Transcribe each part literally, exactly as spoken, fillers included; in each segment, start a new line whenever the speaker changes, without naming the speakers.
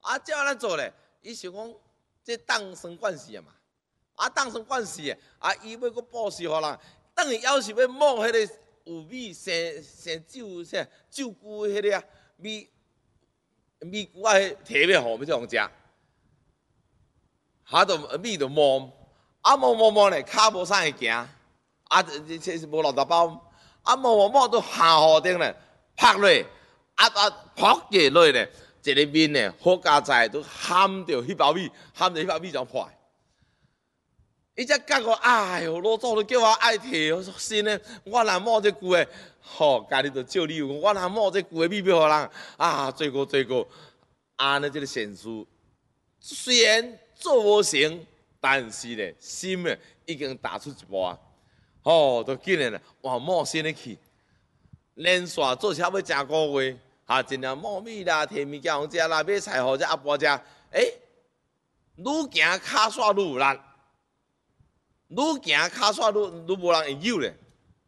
啊，照安怎做咧？伊想讲，这当生惯势啊嘛，啊当生惯势诶，啊伊要搁布施互人，等于要是要摸迄个有米生生酒啥酒菇迄个啊米米菇啊，摕要互要互人食，哈都米都摸，啊摸摸摸咧，骹无啥会行，啊这这是无落大包，啊摸摸摸都下河顶咧，拍落，啊啊扑下落咧。一个面呢，好加在都含着迄包米，含着迄包米就破。伊才觉我，哎哟，老祖都叫我爱摕，我说是呢，我若摸这句诶，吼，家己就照你有，我若摸这句诶米要互人，啊，做过做过，安尼这个善事，虽然做无成，但是咧，心咧已经踏出一步啊，吼，都竟然咧往摸先咧去，连续做差要成个月。啊，尽量摸米啦，摕物件互食啦，买菜互只阿婆食。诶，愈行骹煞愈有力，愈行骹煞愈愈无人会有咧。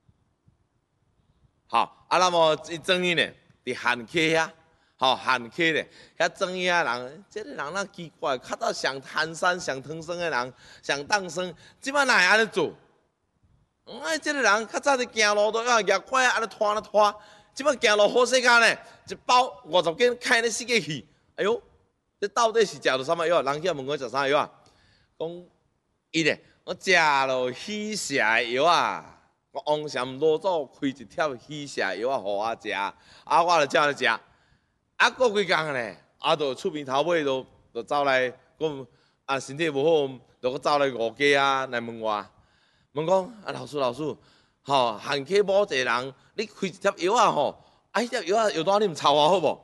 好，啊，那么伊庄伊呢，伫汉溪遐，吼汉溪咧，遐庄伊遐人，即个人哪奇怪，较早上贪山上汤生诶人，上当生，即摆哪会安尼做？哎，即个人较早伫行路都要举拐安尼拖安尼拖。即摆行路好世界呢，一包五十斤，开咧四个去。哎呦，这到底是食到啥物药？人去问我食啥药啊？讲伊咧，我食了喜蛇药啊！我王禅老祖开一帖喜蛇药啊，互我食，啊，我就照咧食。啊，过几工咧，啊，就厝边头尾就就走来讲，啊，身体无好，就搁走来五家啊来问我，问讲啊，老师老师。吼，汉溪某一个人，你开一帖药啊吼，啊，迄帖药啊药单你毋抄我好无？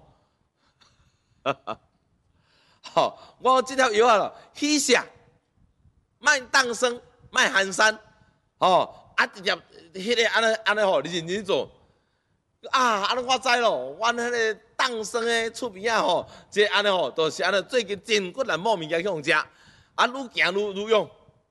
吼，我即帖药啊咯，喜蛇，卖当生，卖寒山，吼，啊一帖迄个安尼安尼吼，你认真做，啊，安尼我知咯，阮迄个当生诶厝边啊吼，即安尼吼，都是安尼最近真骨力摸物件去互食，啊，愈行愈愈用，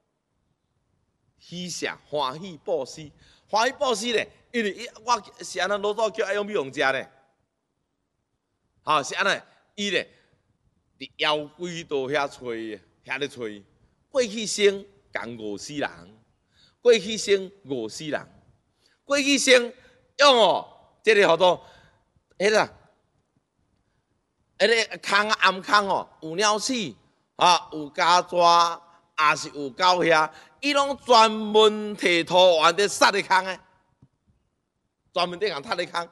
喜蛇欢喜布施。欢喜布施咧，因为我是安尼老早叫爱用米用食咧，吼是安尼，伊咧伫妖怪道遐找，遐咧找，过去生共饿死人，过去生饿死人，过去生用哦，即个号做迄个，迄个空暗空哦，有鸟鼠啊，有家蛇。也是有狗遐，伊拢专门摕土丸伫撒咧空诶，专门伫共踢咧空。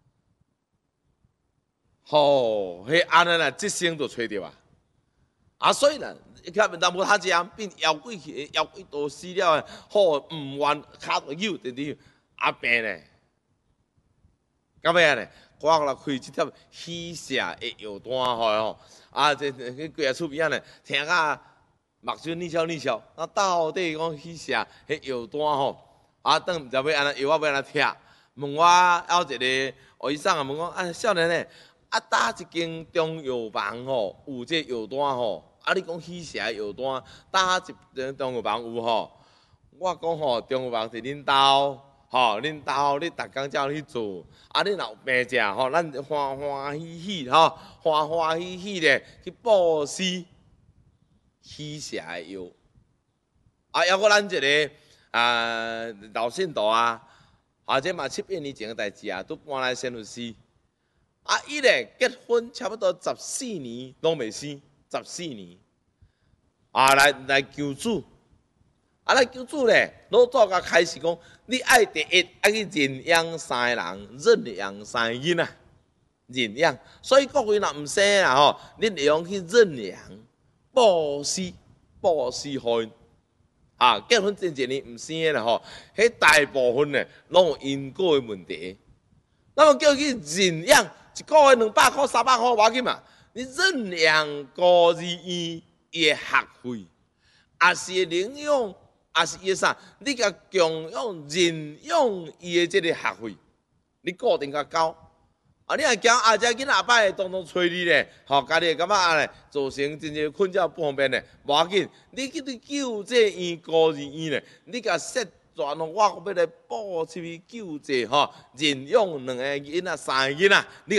吼，迄安尼啦，即生就找着啊！啊，所以啦，遐面当无他食，变妖怪去，妖怪都死了诶，好毋愿骹着扭，直直啊病咧。到尾啊咧，我来开一帖喜蛇诶药单吼，啊，这去规个厝边仔咧，听甲。目睭你笑你笑，那到底讲去食迄药单吼？啊，等毋知要安尼药我要安尼拆？问我还有一个学医生啊，问我啊，少年诶，啊，搭一间中药房吼，有这药单吼？啊，你讲去食药单，搭一间中药房有吼？我讲吼，中药房是恁兜，吼，恁兜你逐工照去做，啊，你若有病食吼，咱欢欢喜喜吼，欢欢喜喜咧去布施。喜蛇诶药，啊，还阁咱一个啊老信徒啊，啊，这嘛七八年前诶代志啊，都搬来新律师，啊，伊咧结婚差不多十四年拢未生，十四年，啊来来求主，啊来求主咧，老早甲开始讲，你爱第一爱去认养三个人，认养三个囡仔，认养，所以各位若毋生啊吼，恁会用去认养。布施布施互因，啊，结婚前一年毋生诶啦吼，迄大部分咧拢有因果诶问题。那么叫去认养，一个月两百块、三百块无要紧嘛。你认养孤儿院伊诶学费，也是领养，也是伊啥？你甲共用认养伊诶即个学费，你固定甲交。啊！你若惊后只囡仔后摆会当当找你咧，吼，家己会感觉啊咧，造成真正困扰不方便咧，无要紧。你去去救这院孤儿院咧，你甲说全我要来补出去救这吼，认养两个囡仔、三个囡仔，你